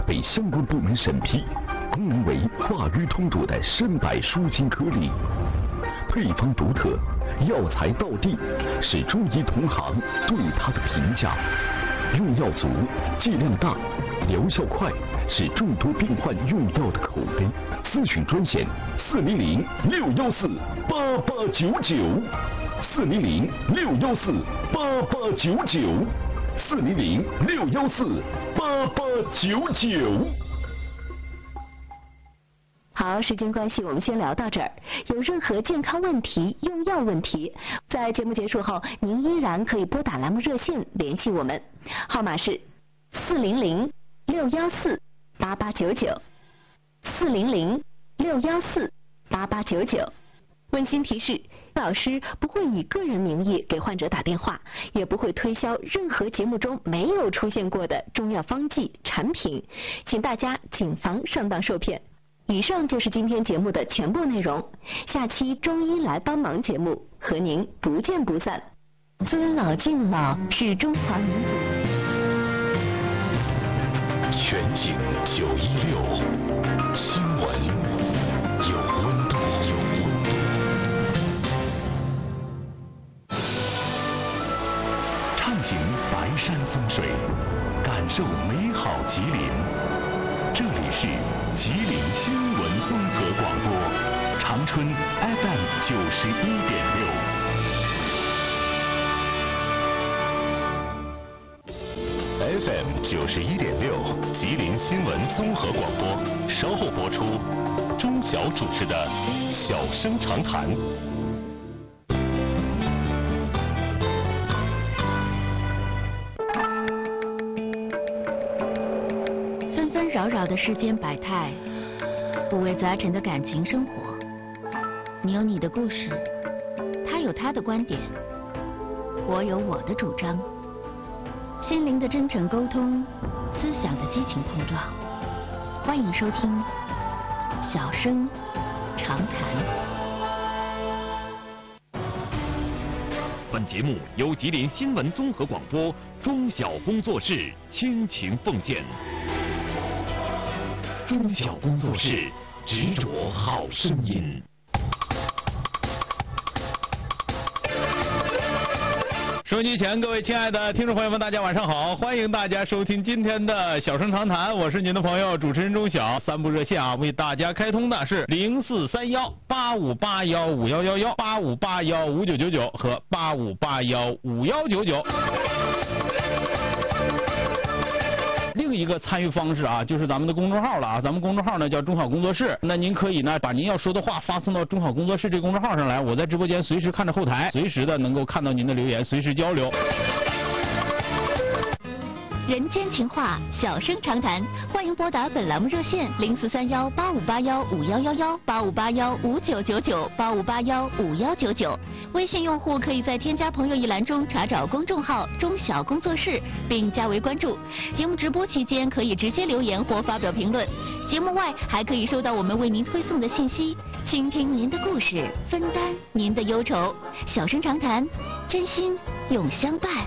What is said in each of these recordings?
被相关部门审批，功能为化瘀通乳的深白舒筋颗粒，配方独特，药材到地，是中医同行对它的评价。用药足，剂量大，疗效快，是众多病患用药的口碑。咨询专线400-614-8899，400-614-8899。 好，时间关系，我们先聊到这儿。有任何健康问题、用药问题，在节目结束后，您依然可以拨打栏目热线联系我们，号码是400-614-8899，400-614-8899。温馨提示：老师不会以个人名义给患者打电话，也不会推销任何节目中没有出现过的中药方剂产品，请大家谨防上当受骗。以上就是今天节目的全部内容，下期中医来帮忙节目和您不见不散。尊老敬老是中华民族。 全景916，新闻有温度。畅行白山风水，感受美好吉林。这里是吉林新闻综合广播，长春 FM 91.6。FM 91.6，吉林新闻综合广播，稍后播出钟晓主持的《小生长谈》。 纷纷扰扰的世间百态，五味杂陈的感情生活。你有你的故事，他有他的观点，我有我的主张。心灵的真诚沟通，思想的激情碰撞。欢迎收听《小生长谈》。 本节目由吉林新闻综合广播中小工作室倾情奉献。中小工作室，执着好声音。 收音机前各位亲爱的听众朋友们，大家晚上好！欢迎大家收听今天的小生长谈，我是您的朋友主持人钟晓。三部热线啊，为大家开通的是0431-8581-5111、8581-5999和8581-5199。另一个参与方式啊，就是咱们的公众号了啊，咱们公众号呢叫中小工作室，那您可以呢把您要说的话发送到中小工作室这个公众号上来，我在直播间随时看着后台，随时的能够看到您的留言，随时交流。 人间情话，小生长谈，欢迎拨打本栏目热线0431-8581-5111、8581-5999、8581-5199。微信用户可以在添加朋友一栏中查找公众号中小工作室，并加为关注。节目直播期间可以直接留言或发表评论，节目外还可以收到我们为您推送的信息，倾听您的故事，分担您的忧愁。小生长谈，真心永相伴。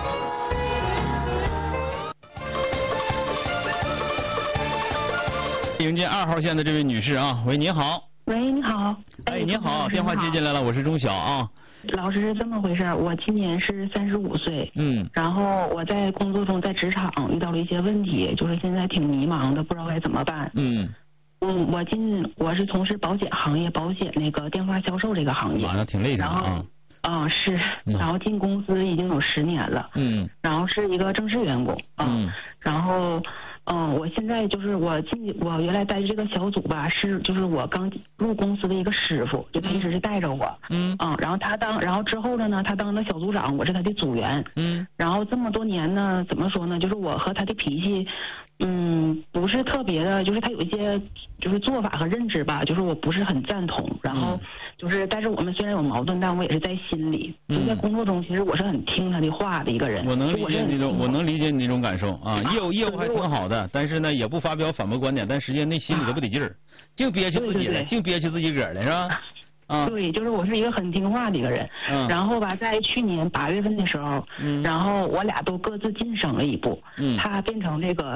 迎接2号线的这位女士啊，喂，你好。 喂，你好。 哎，你好，电话接进来了，我是钟晓啊。 老师是这么回事，我今年是35岁，然后我在工作中在职场遇到了一些问题，就是现在挺迷茫的，不知道该怎么办。我是从事保险行业，保险那个电话销售这个行业。 那挺累的啊。 是，然后进公司已经有10年了，然后是一个正式员工，然后我现在就是我原来待的这个小组吧，就是我刚入公司的一个师傅，就他一直是带着我，然后之后呢，他当了小组长，我是他的组员，然后这么多年呢，怎么说呢，就是我和他的脾气，不是特别的，就是他有一些就是做法和认知吧，就是我不是很赞同，然后就是但是我们虽然有矛盾，但我也是在心里，就在工作中，其实我是很听他的话的一个人。 我能理解你那种感受啊，业务还挺好的，但是呢也不发表反驳观点，但实际上内心里头不得劲儿，净憋屈自己了，净憋屈自己个儿了，是吧？ 对，就是我是一个很听话的一个人，然后吧，在去年8月份的时候，然后我俩都各自晋升了一步，他变成这个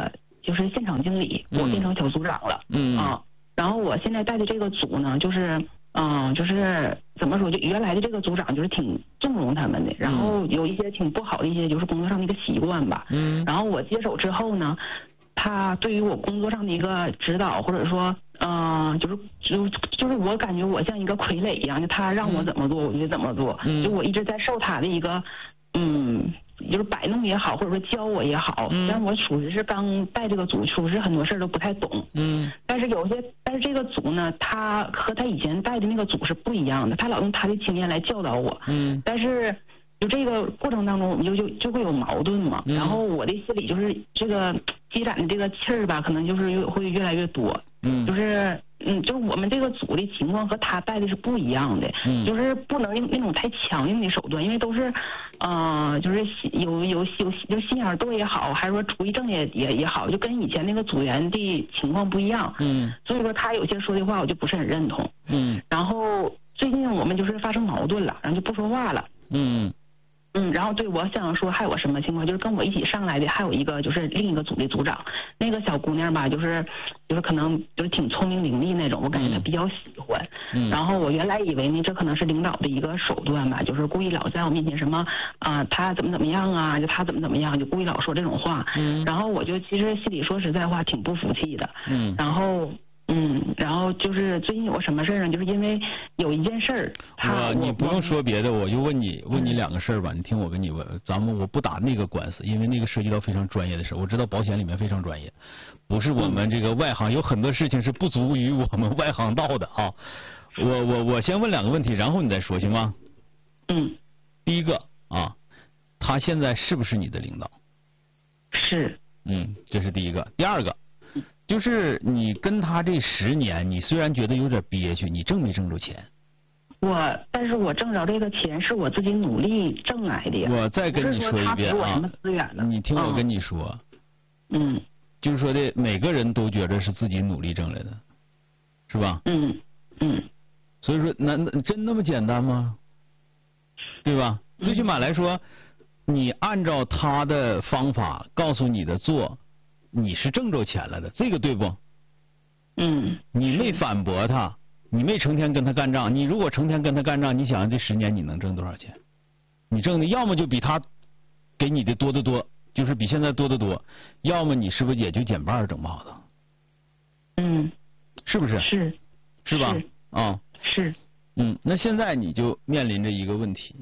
就是现场经理，我变成小组长了。然后我现在带的这个组呢，就是怎么说，就原来的这个组长就是挺纵容他们的，然后有一些挺不好的一些就是工作上的一个习惯吧。然后我接手之后呢，他对于我工作上的一个指导，或者说就是我感觉我像一个傀儡一样，就他让我怎么做我就怎么做，就我一直在受他的一个就是摆弄也好，或者说教我也好，但我属实是刚带这个组，属实很多事儿都不太懂。但是这个组呢，他和他以前带的那个组是不一样的，他老用他的经验来教导我。但是就这个过程当中，我们就会有矛盾嘛。然后我的心里就是这个积攒的这个气儿吧，可能就是会越来越多。就是我们这个组的情况和他带的是不一样的，就是不能用那种太强硬的手段，因为都是就是有就心眼多也好，还是说主意正也好，就跟以前那个组员的情况不一样。所以说他有些说的话我就不是很认同。然后最近我们就是发生矛盾了，然后就不说话了。然后对，我想说还有什么情况，就是跟我一起上来的还有一个就是另一个组的组长，那个小姑娘吧，就是可能就是挺聪明伶俐那种，我感觉她比较喜欢。然后我原来以为呢，这可能是领导的一个手段吧，就是故意老在我面前什么他怎么样啊，就他怎么样，就故意老说这种话。然后我就其实心里说实在话挺不服气的。然后就是最近有什么事呢？就是因为有一件事儿， 你不用说别的，我就问你两个事儿吧。你听我跟你问，我不打那个官司，因为那个涉及到非常专业的事，我知道保险里面非常专业，不是我们这个外行，有很多事情是不足于我们外行道的啊。我先问两个问题，然后你再说，行吗？第一个他现在是不是你的领导？ 是。 这是第一个。第二个。就是你跟他这10年，你虽然觉得有点憋屈，你挣没挣着钱？ 但是我挣着这个钱是我自己努力挣来的。 我再跟你说一遍啊，你听我跟你说，就是说的每个人都觉得是自己努力挣来的，是吧？所以说，真那么简单吗？对吧？最起码来说，你按照他的方法告诉你的做。你是挣着钱了的，这个对不？你没反驳他，你没成天跟他干仗。你如果成天跟他干仗，你想想这10年你能挣多少钱？你挣的要么就比他给你的多得多，就是比现在多得多；要么你是不是也就减半整不好的？是不是？是吧？ 是。 那现在你就面临着一个问题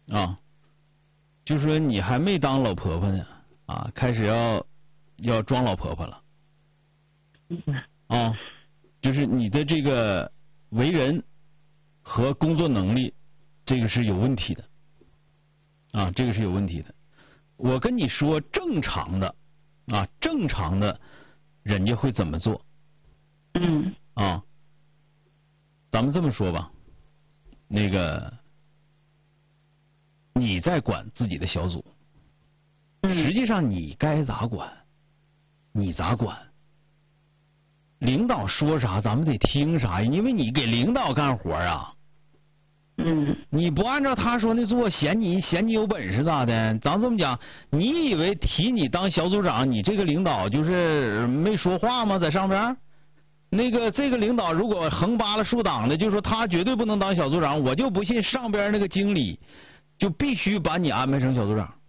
就是说你还没当老婆婆呢开始要装老婆婆了就是你的这个为人和工作能力，这个是有问题的这个是有问题的。我跟你说，正常的人家会怎么做？咱们这么说吧，那个你在管自己的小组，实际上你该咋管？你咋管？领导说啥咱们得听啥呀，因为你给领导干活啊。你不按照他说的做，嫌你有本事咋的？咱这么讲，你以为提你当小组长，你这个领导就是没说话吗？在上边这个领导如果横扒拉竖挡的，就说他绝对不能当小组长，我就不信上边那个经理就必须把你安排成小组长。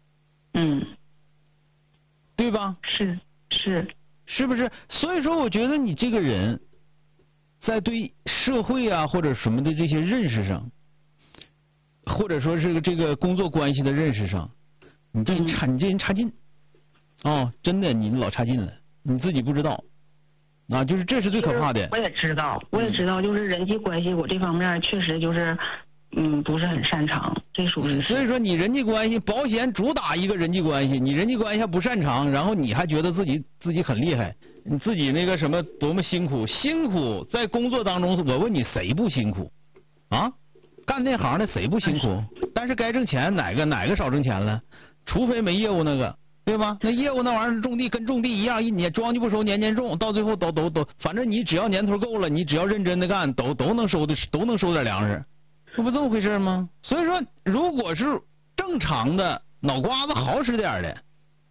对吧？是不是？所以说我觉得你这个人在对社会或者什么的这些认识上，或者说是这个工作关系的认识上，你这人差劲真的你老差劲了，你自己不知道就是这是最可怕的。 我也知道就是人际关系我这方面确实就是不是很擅长，这属于是。 所以说你人际关系，保险主打一个人际关系，你人际关系还不擅长，然后你还觉得自己很厉害，你自己那个什么多么辛苦在工作当中，我问你谁不辛苦干那行的谁不辛苦？但是该挣钱哪个少挣钱了？除非没业务那个，对吧？那业务那玩意儿种地跟种地一样，一年庄稼不收年种，到最后都，反正你只要年头够了，你只要认真的干，都能收点粮食。这不这么回事吗？所以说，如果是正常的脑瓜子好使点的，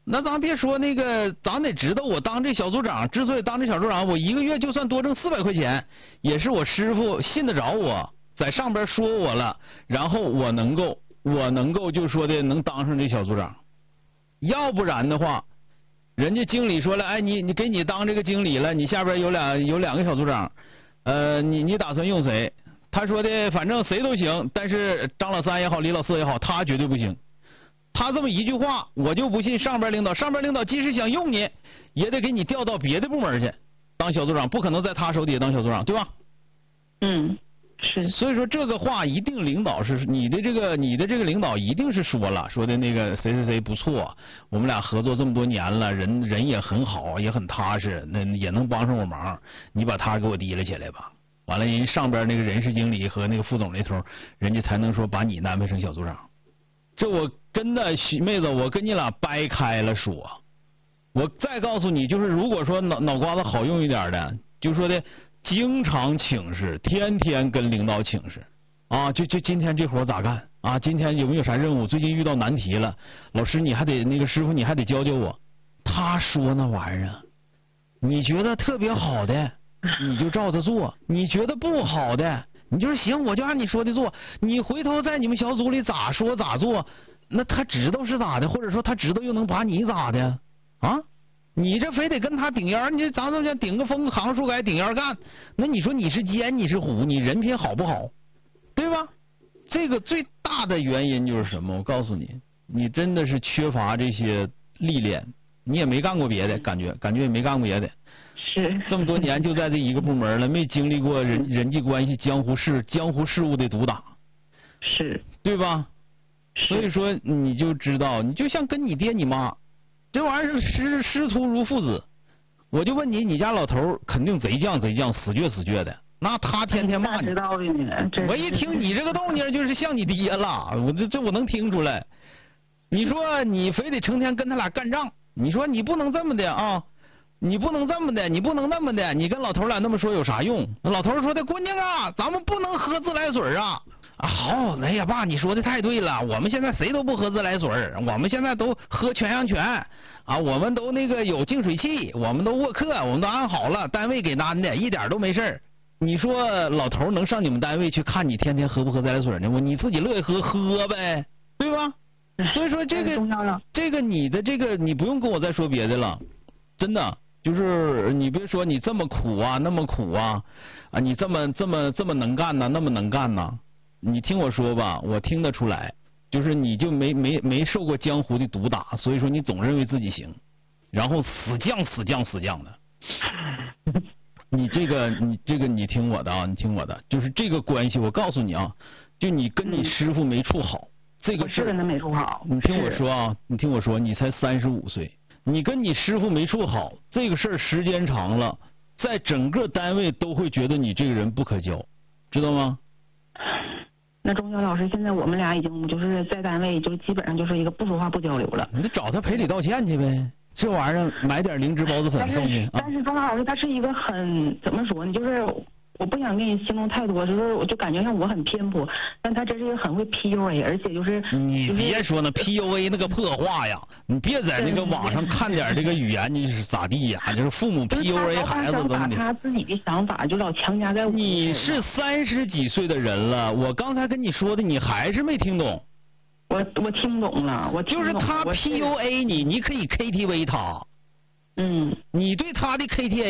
那咱别说那个，咱得知道我当这小组长，之所以当这小组长，我一个月就算多挣400块钱，也是我师傅信得着我，在上边说我了，然后我能够就说的能当上这小组长。要不然的话，人家经理说了，哎，你给你当这个经理了，你下边有两个小组长，你打算用谁？他说的反正谁都行，但是张老三也好，李老四也好，他绝对不行。他这么一句话，我就不信上边领导即使想用你，也得给你调到别的部门去当小组长，不可能在他手底下当小组长，对吧？ 是。 所以说这个话一定领导是你的这个领导一定是说了，说的那个谁不错，我们俩合作这么多年了，人也很好，也很踏实，那也能帮上我忙，你把他给我提了起来吧。完了，人上边那个人事经理和那个副总那头，人家才能说把你安排成小组长。这我真的妹子，我跟你俩掰开了说。我再告诉你，就是如果说脑瓜子好用一点的，就说的经常请示，天天跟领导请示啊，就今天这活咋干啊？今天有没有啥任务？最近遇到难题了，老师你还得那个师傅你还得教教我。他说那玩意儿，你觉得特别好的，你就照着做；你觉得不好的，你就是行，我就按你说的做。你回头在你们小组里咋说咋做，那他知道是咋的，或者说他知道又能把你咋的啊？你这非得跟他顶烟，你咱都想顶个风行树改顶烟干，那你说你是奸你是虎，你人品好不好，对吧？这个最大的原因就是什么？我告诉你，你真的是缺乏这些历练，你也没干过别的，感觉也没干过别的。 是这么多年就在这一个部门了，没经历过人际关系、江湖事务的毒打， 是， 对吧？所以说你就知道，你就像跟你爹你妈，这玩意儿是师徒如父子。我就问你，你家老头肯定贼犟，死倔的，那他天天骂你。 知道的呢。 我一听你这个动静，就是像你爹了，我能听出来。你说你非得成天跟他俩干仗，你说你不能这么的啊。你不能这么的，你不能那么的，你跟老头俩那么说有啥用？老头说的，姑娘啊，咱们不能喝自来水啊！好，哎呀爸，你说的太对了，我们现在谁都不喝自来水，我们现在都喝全阳泉啊，我们都那个有净水器，我们都沃克，我们都安好了，单位给安的，一点都没事。你说老头能上你们单位去看你天天喝不喝自来水呢？你自己乐意喝呗，对吧？所以说这个你的这个你不用跟我再说别的了，真的。就是你别说你这么苦啊，那么苦啊，你这么能干呐，那么能干呐，你听我说吧，我听得出来，就是你就没受过江湖的毒打，所以说你总认为自己行，然后死犟的。你这个你听我的啊，你听我的，就是这个关系，我告诉你啊，就你跟你师傅没处好，这个事跟他没处好。 你听我说啊，你才35岁。你跟你师傅没处好，这个事儿时间长了，在整个单位都会觉得你这个人不可交，知道吗？ 那钟晓老师，现在我们俩已经就是在单位就基本上就是一个不说话不交流了。 你得找他赔礼道歉去呗，这玩意儿买点灵芝孢子粉送去。 但是钟晓老师他是一个很怎么说呢，就是我不想跟你形容太多，就是我就感觉上我很偏颇，但他真是很会 PUA， 而且就是你别说那 PUA 那个破话呀，你别在那个网上看点这个语言，你是咋地呀？就是父母 PUA 孩子怎么的？ 把他自己的想法就老强加在我。 你是30几岁的人了，我刚才跟你说的，你还是没听懂。 我听懂了， 就是他 PUA 你，你可以 KTV 他。你对他的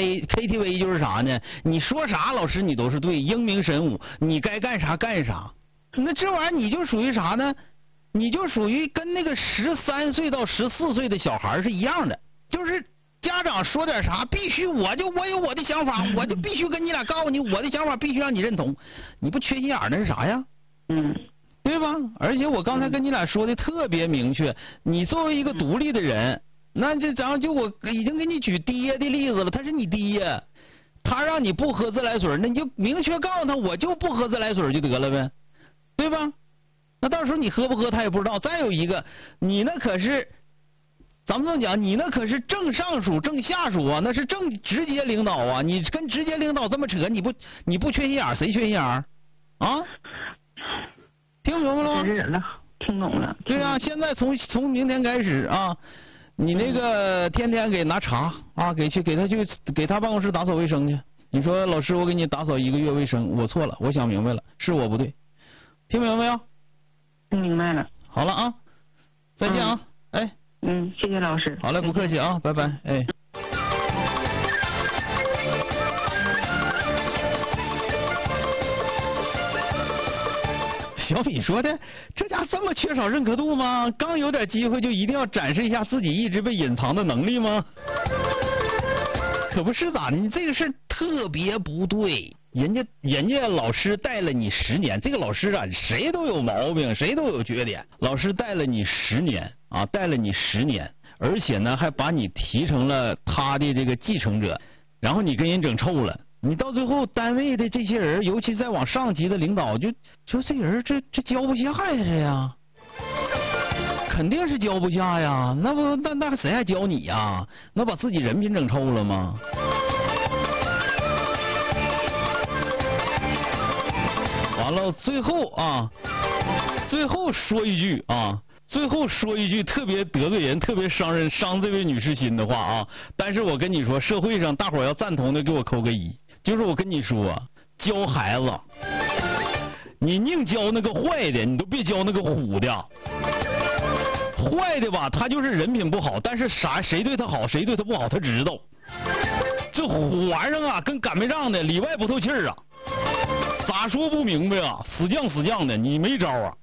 KTV 就是啥呢？你说啥老师你都是对，英明神武，你该干啥干啥。那这玩意儿你就属于啥呢？你就属于跟那个13岁到14岁的小孩是一样的，就是家长说点啥必须我有我的想法，我就必须跟你俩告诉你我的想法必须让你认同，你不缺心眼儿那是啥呀？对吧？而且我刚才跟你俩说的特别明确，你作为一个独立的人。那这咱就我已经给你举爹的例子了，他是你爹，他让你不喝自来水，那你就明确告诉他，我就不喝自来水就得了呗，对吧？那到时候你喝不喝他也不知道。再有一个，你那可是，咱们这么讲，你那可是正上属正下属啊，那是正直接领导啊，你跟直接领导这么扯，你不缺心眼儿，谁缺心眼儿啊？听明白了吗？ 听懂了。 对啊，现在从明天开始啊。 你那个天天给拿茶啊，给他办公室打扫卫生去。你说老师，我给你打扫1个月卫生，我错了，我想明白了，是我不对。听明白没有？ 听明白了。 好了啊，再见啊，哎。 谢谢老师。 好嘞，不客气啊，拜拜，哎。小米说的，这家这么缺少认可度吗？刚有点机会就一定要展示一下自己一直被隐藏的能力吗？可不是咋的，你这个事特别不对。人家老师带了你10年，这个老师啊，谁都有毛病，谁都有缺点。老师带了你10年啊，带了你10年，而且呢还把你提成了他的这个继承者，然后你跟人整臭了。你到最后单位的这些人，尤其再往上级的领导，就说这人这教不下呀，这呀，肯定是教不下呀。那谁还教你呀？那把自己人品整臭了吗？完了，最后说一句啊。最后说一句特别得罪人、特别伤这位女士心的话啊！但是我跟你说，社会上大伙要赞同的，给我扣个1。就是我跟你说，教孩子，你宁教那个坏的，你都别教那个虎的。坏的吧，他就是人品不好，但是谁对他好，谁对他不好，他知道。这虎玩意儿啊，跟擀面杖的，里外不透气儿啊！咋说不明白啊？死犟的，你没招啊！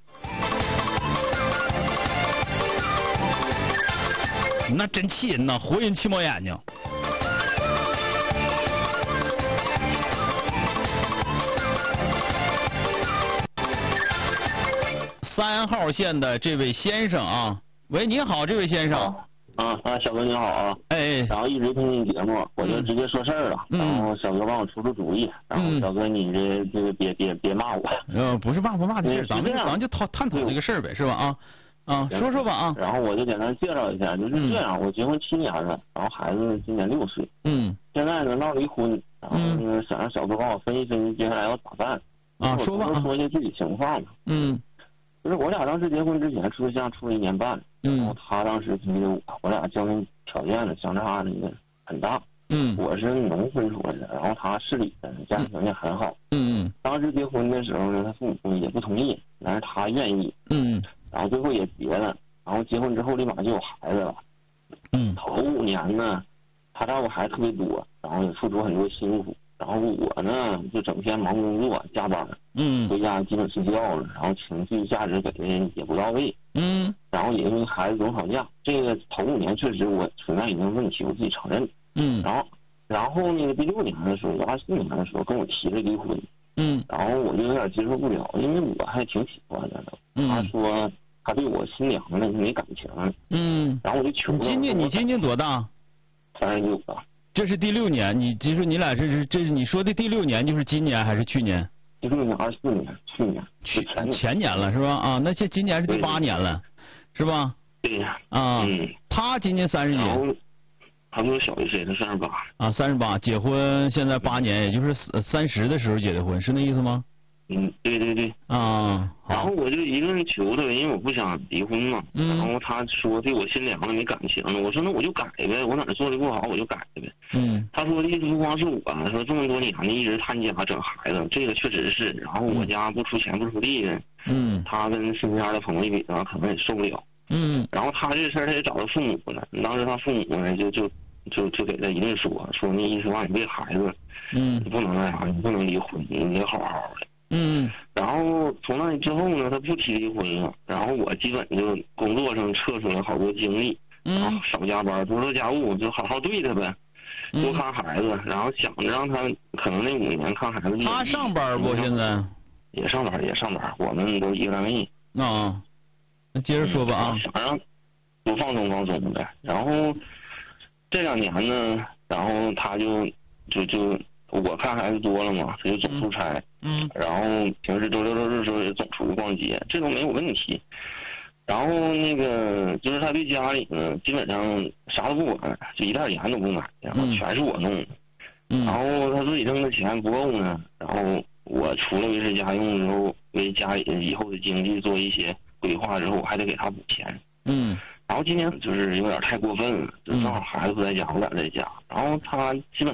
那真气人呐，活人气冒眼睛。3号线的这位先生啊，喂，你好，这位先生。 小哥你好啊。 哎。 然后一直听你节目，我就直接说事儿了。然后小哥帮我出主意。然后小哥你这个别骂我。 不是骂不骂的事儿，咱们就探讨这个事儿呗，是吧啊？说说吧啊。 然后我就简单介绍一下，就是这样，我结婚7年了，然后孩子今年6岁。现在呢闹离婚，然后呢想让小哥帮我分析分析接下来要咋办。 说吧。 说一下具体情况吧。就是我俩当时结婚之前处对象处了1年半，然后他当时比我俩家庭条件呢相差那个很大。我是农村出来的，然后他市里的，家庭条件很好。当时结婚的时候呢，他父母也不同意，但是他愿意。然后最后也结了，然后结婚之后立马就有孩子了。头5年呢，他照顾孩子特别多，然后也付出很多辛苦。然后我呢就整天忙工作加班，回家基本睡觉了，然后情绪价值给的也不到位，然后也因为孩子总吵架，这个头5年确实我存在一定问题，我自己承认，然后那个第6年的时候，84年的时候跟我提了离婚，然后我就有点接受不了，因为我还挺喜欢他的，他说他对我新娘呢没感情，然后我就求他。 你今年多大 ？39了。 这是第6年，其实你俩这是你说的第6年，就是今年还是去年 ？16年、24年，去年， 前年了是吧？啊，那今年是第8年了，是吧？ 对呀。 他今年30几。 他比我小1岁，他38。 38，结婚现在8年，也就是30的时候结的婚，是那意思吗？ 对。然后我就一顿求他，因为我不想离婚嘛。然后他说对我新娘子没感情了，我说那我就改呗，我哪做的不好我就改呗。他说的意思不光是我，说这么多年呢一直他家整孩子，这个确实是。然后我家不出钱不出力的，他跟身边的朋友一比呢，可能也受不了。然后他这事儿他也找他父母了，当时他父母呢就给他一顿说那意思让你为孩子，你不能那啥，你不能离婚，你得好好的。然后从那之后呢，他不提离婚了，然后我基本就工作上撤出了好多精力，然后少加班，多做家务，就好好对他呗，多看孩子，然后想着让他可能那5年看孩子。 他上班不？现在也上班，我们都一个单位。 那接着说吧啊。 想让多放松呗，然后这2年呢，然后他就我看孩子多了嘛，他就总出差，然后平时周六周日时候也总出去逛街，这都没有问题。然后那个就是他对家里呢，基本上啥都不管，就一袋盐都不买，然后全是我弄的。然后他自己挣的钱不够呢，然后我除了维持家用之后，为家里以后的经济做一些规划之后，我还得给他补钱。 然后今年就是有点太过分了，就正好孩子不在家，我俩在家，然后他基本